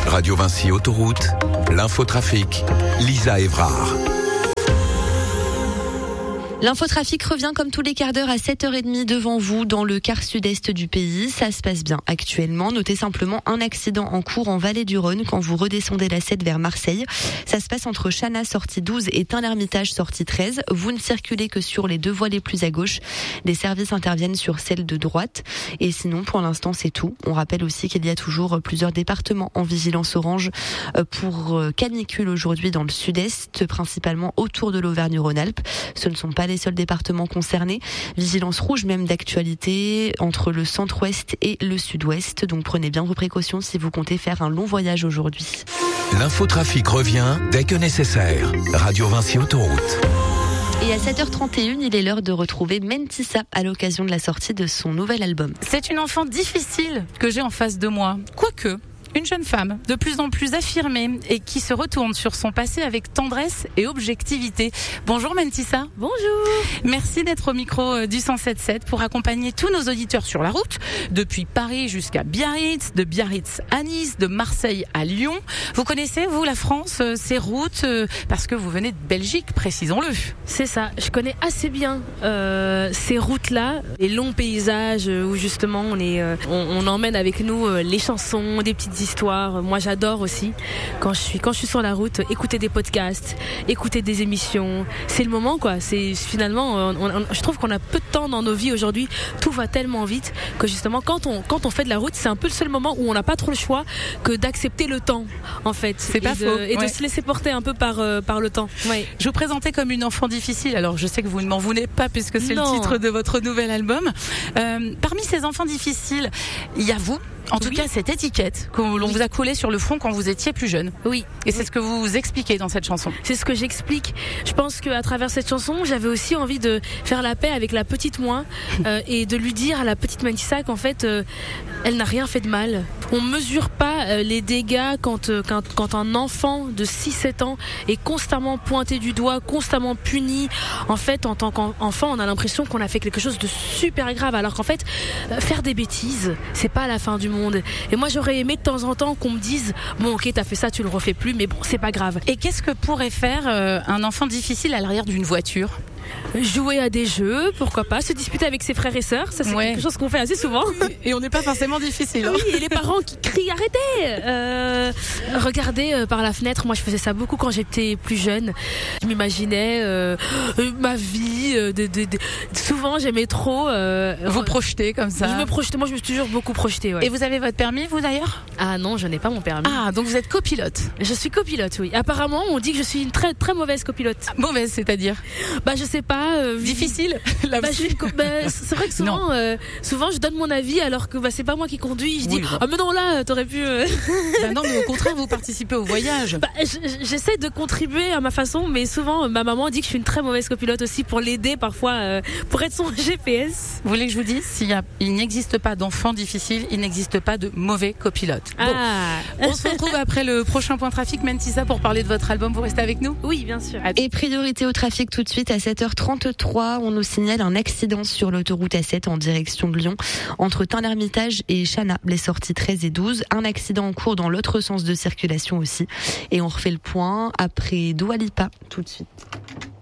Radio Vinci Autoroute, l'infotrafic, Lisa Évrard. L'infotrafic revient comme tous les quarts d'heure à 7h30 devant vous dans le quart sud-est du pays. Ça se passe bien actuellement. Notez simplement un accident en cours en vallée du Rhône quand vous redescendez la 7 vers Marseille. Ça se passe entre Chana sortie 12 et Tain-l'Hermitage sortie 13. Vous ne circulez que sur les deux voies les plus à gauche. Des services interviennent sur celle de droite. Et sinon, pour l'instant, c'est tout. On rappelle aussi qu'il y a toujours plusieurs départements en vigilance orange pour canicule aujourd'hui dans le sud-est, principalement autour de l'Auvergne-Rhône-Alpes. Ce ne sont pas les seuls départements concernés. Vigilance rouge même d'actualité entre le centre-ouest et le sud-ouest. Donc prenez bien vos précautions si vous comptez faire un long voyage aujourd'hui. L'infotrafic revient dès que nécessaire. Radio Vinci Autoroute. Et à 7h31, il est l'heure de retrouver Mentissa à l'occasion de la sortie de son nouvel album. C'est une enfant difficile que j'ai en face de moi. Quoique, une jeune femme de plus en plus affirmée et qui se retourne sur son passé avec tendresse et objectivité. Bonjour Mentissa. Bonjour. Merci d'être au micro du 107.7 pour accompagner tous nos auditeurs sur la route, depuis Paris jusqu'à Biarritz, de Biarritz à Nice, de Marseille à Lyon. Vous connaissez, vous, la France, ces routes, parce que vous venez de Belgique, précisons-le. C'est ça, je connais assez bien ces routes-là, les longs paysages où justement on emmène avec nous les chansons, des petites histoires. Moi j'adore aussi quand je suis sur la route, écouter des podcasts, écouter des émissions. C'est le moment quoi. C'est finalement, je trouve qu'on a peu de temps dans nos vies aujourd'hui. Tout va tellement vite que justement quand on fait de la route, c'est un peu le seul moment où on n'a pas trop le choix que d'accepter le temps en fait. C'est pas faux. Et de se laisser porter un peu par le temps. Ouais. Je vous présentais comme une enfant difficile. Alors je sais que vous ne m'en voulez pas puisque c'est le titre de votre nouvel album. Parmi ces enfants difficiles, il y a vous. En tout cas, cette étiquette que l'on vous a collée sur le front quand vous étiez plus jeune. Oui. Et c'est ce que vous expliquez dans cette chanson. C'est ce que j'explique. Je pense qu'à travers cette chanson, j'avais aussi envie de faire la paix avec la petite moi et de lui dire à la petite Mentissa qu'en fait, elle n'a rien fait de mal. On mesure pas les dégâts quand un enfant de 6-7 ans est constamment pointé du doigt, constamment puni. En fait, en tant qu'enfant, on a l'impression qu'on a fait quelque chose de super grave, alors qu'en fait, faire des bêtises, c'est pas la fin du monde. Et moi j'aurais aimé de temps en temps qu'on me dise bon ok t'as fait ça, tu le refais plus, mais bon c'est pas grave. Et qu'est-ce que pourrait faire un enfant difficile à l'arrière d'une voiture ? Jouer à des jeux, pourquoi pas, se disputer avec ses frères et sœurs, ça c'est quelque chose qu'on fait assez souvent. Et on n'est pas forcément difficile. Oui, et les parents qui crient arrêtez. Regardez par la fenêtre, moi je faisais ça beaucoup quand j'étais plus jeune. Je m'imaginais ma vie, souvent j'aimais trop. Vous projetez comme ça. Moi je me suis toujours beaucoup projetée. Ouais. Et vous avez votre permis vous d'ailleurs ? Ah non, je n'ai pas mon permis. Ah donc vous êtes copilote. Je suis copilote, oui. Apparemment on dit que je suis une très très mauvaise copilote. Mauvaise, c'est-à-dire ? Bah je sais pas. Difficile. C'est vrai que souvent je donne mon avis alors que c'est pas moi qui conduis. Je dis ah mais non là t'aurais pu. Non mais au contraire vous participez au voyage. J'essaie de contribuer à ma façon, mais souvent ma maman dit que je suis une très mauvaise copilote aussi pour l'aider parfois pour être son GPS. Vous voulez que je vous dise il n'existe pas d'enfant difficile, il n'existe pas de mauvais copilote. On se retrouve après le prochain point trafic, Mentissa, pour parler de votre album. Vous restez avec nous ? Oui bien sûr. Et priorité au trafic tout de suite à 7h33, on nous signale un accident sur l'autoroute A7 en direction de Lyon, entre Tain-l'Hermitage et Chana, les sorties 13 et 12. Un accident en cours dans l'autre sens de circulation aussi. Et on refait le point après Dua Lipa tout de suite.